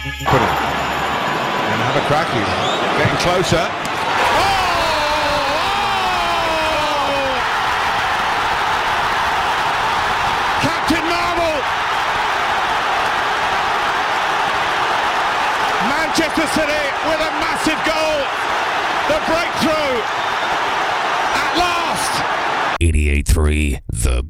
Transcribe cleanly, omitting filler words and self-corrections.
Put it. And have a crack. He's getting closer. Captain Marvel! Manchester City with a massive goal. The breakthrough at last. 88.3 The